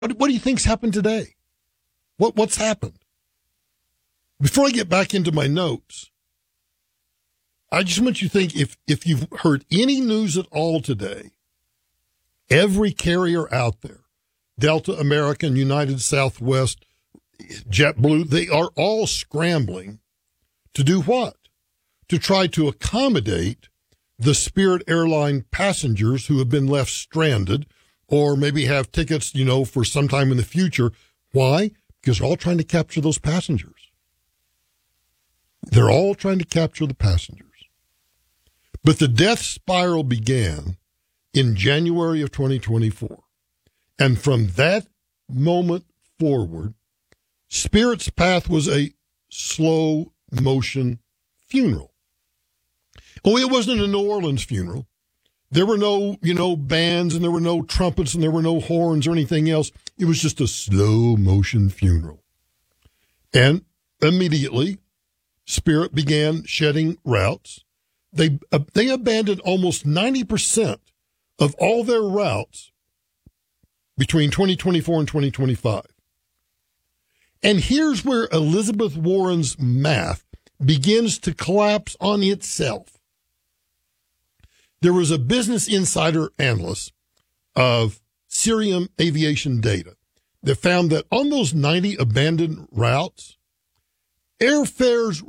What do you think's happened today? What's happened? Before I get back into my notes, I just want you to think, if you've heard any news at all today, every carrier out there, Delta, American, United, Southwest, JetBlue, they are all scrambling to do what? To try to accommodate the Spirit airline passengers who have been left stranded or maybe have tickets, for sometime in the future. Why? Because they're all trying to capture those passengers. They're all trying to capture the passengers. But the death spiral began in January of 2024. And from that moment forward, Spirit's path was a slow motion funeral. Oh, it wasn't a New Orleans funeral. There were no, bands, and there were no trumpets, and there were no horns or anything else. It was just a slow motion funeral. And immediately, Spirit began shedding routes. They abandoned almost 90% of all their routes between 2024 and 2025. And here's where Elizabeth Warren's math begins to collapse on itself. There was a Business Insider analyst of Cirium Aviation Data that found that on those 90 abandoned routes, airfares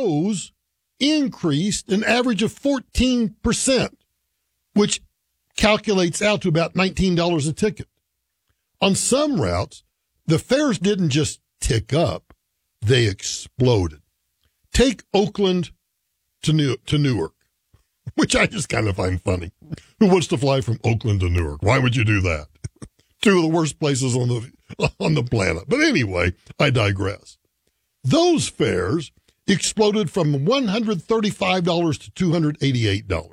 increased an average of 14%, which calculates out to about $19 a ticket. On some routes, the fares didn't just tick up, they exploded. Take Oakland to Newark, which I just kind of find funny. Who wants to fly from Oakland to Newark? Why would you do that? Two of the worst places on the planet. But anyway, I digress. Those fares exploded from $135 to $288.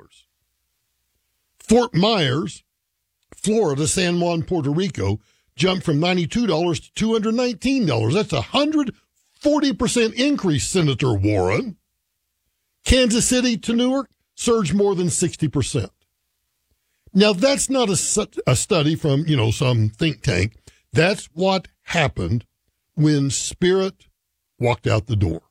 Fort Myers, Florida, San Juan, Puerto Rico, jumped from $92 to $219. That's a 140% increase, Senator Warren. Kansas City to Newark surged more than 60%. Now, that's not a study from, some think tank. That's what happened when Spirit walked out the door.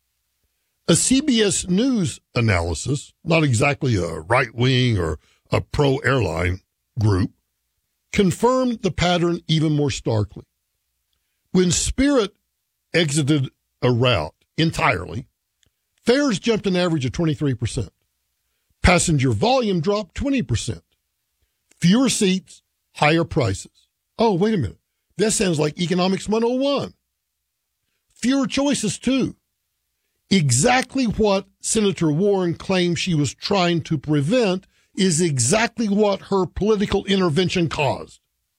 A CBS News analysis, not exactly a right-wing or a pro-airline group, confirmed the pattern even more starkly. When Spirit exited a route entirely, fares jumped an average of 23%. Passenger volume dropped 20%. Fewer seats, higher prices. Oh, wait a minute. That sounds like Economics 101. Fewer choices, too. Exactly what Senator Warren claimed she was trying to prevent is exactly what her political intervention caused.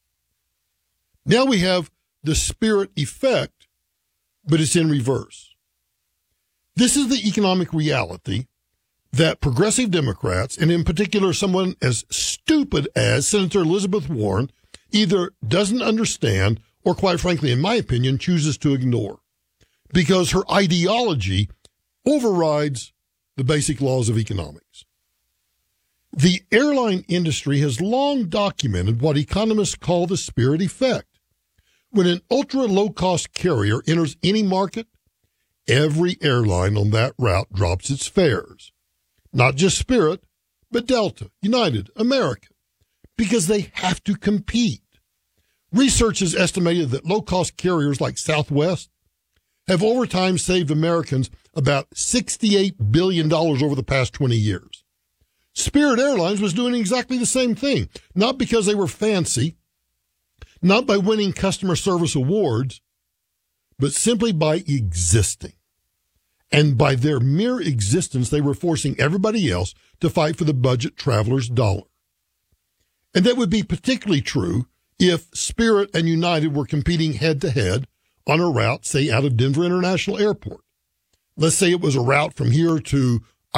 Now we have the Spirit effect, but it's in reverse. This is the economic reality that progressive Democrats, and in particular someone as stupid as Senator Elizabeth Warren, either doesn't understand or, quite frankly, in my opinion, chooses to ignore, because her ideology overrides the basic laws of economics. The airline industry has long documented what economists call the Spirit effect. When an ultra-low-cost carrier enters any market, every airline on that route drops its fares. Not just Spirit, but Delta, United, American, because they have to compete. Research has estimated that low-cost carriers like Southwest have over time saved Americans about $68 billion over the past 20 years. Spirit Airlines was doing exactly the same thing, not because they were fancy, not by winning customer service awards, but simply by existing. And by their mere existence, they were forcing everybody else to fight for the budget traveler's dollar. And that would be particularly true if Spirit and United were competing head-to-head on a route, say, out of Denver International Airport. Let's say it was a route from here to,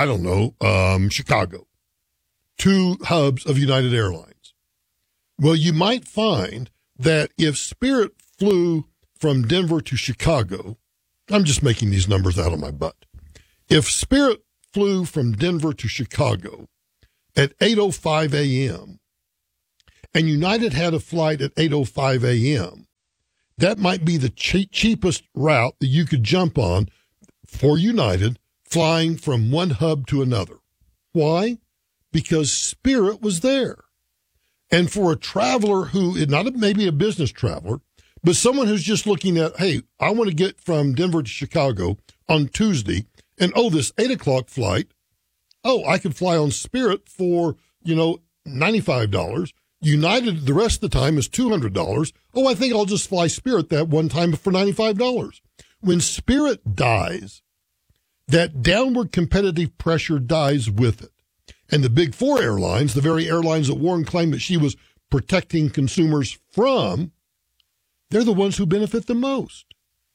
Chicago. Two hubs of United Airlines. Well, you might find that if Spirit flew from Denver to Chicago, I'm just making these numbers out of my butt. If Spirit flew from Denver to Chicago at 8:05 a.m. and United had a flight at 8:05 a.m., that might be the cheapest route that you could jump on for United, flying from one hub to another. Why? Because Spirit was there. And for a traveler who is not maybe a business traveler, but someone who's just looking at, hey, I want to get from Denver to Chicago on Tuesday, and this 8 o'clock flight, I could fly on Spirit for, $95. United the rest of the time is $200. I think I'll just fly Spirit that one time for $95. When Spirit dies, that downward competitive pressure dies with it. And the big four airlines, the very airlines that Warren claimed that she was protecting consumers from, they're the ones who benefit the most.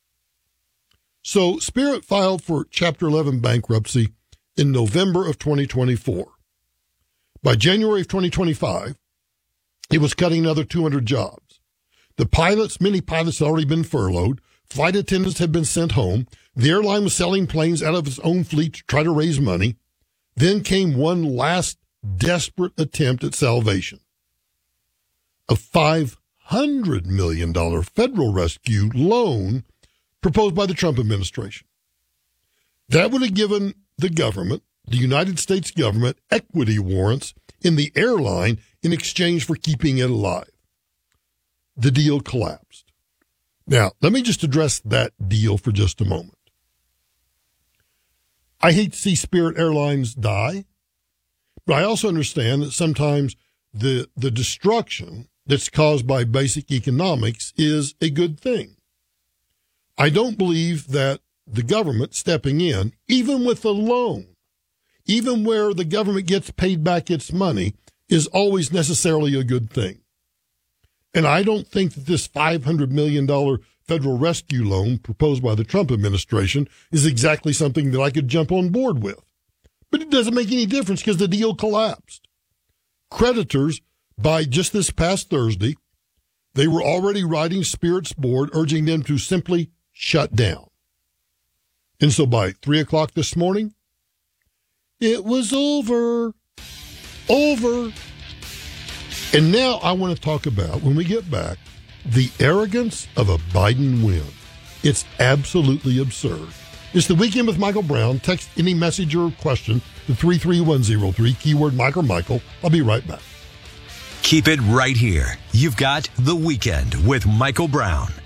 So Spirit filed for Chapter 11 bankruptcy in November of 2024. By January of 2025, it was cutting another 200 jobs. Many pilots had already been furloughed. Flight attendants had been sent home. The airline was selling planes out of its own fleet to try to raise money. Then came one last desperate attempt at salvation. A $500 million federal rescue loan proposed by the Trump administration. That would have given the government, the United States government, equity warrants in the airline in exchange for keeping it alive. The deal collapsed. Now, let me just address that deal for just a moment. I hate to see Spirit Airlines die, but I also understand that sometimes the destruction that's caused by basic economics is a good thing. I don't believe that the government stepping in, even with a loan, even where the government gets paid back its money, is always necessarily a good thing. And I don't think that this $500 million federal rescue loan proposed by the Trump administration is exactly something that I could jump on board with. But it doesn't make any difference because the deal collapsed. Creditors, by just this past Thursday, they were already writing Spirit's board, urging them to simply shut down. And so by 3 o'clock this morning, it was over. Over. And now I want to talk about, when we get back, the arrogance of a Biden win. It's absolutely absurd. It's the Weekend with Michael Brown. Text any message or question to 33103, keyword Mike or Michael. I'll be right back. Keep it right here. You've got The Weekend with Michael Brown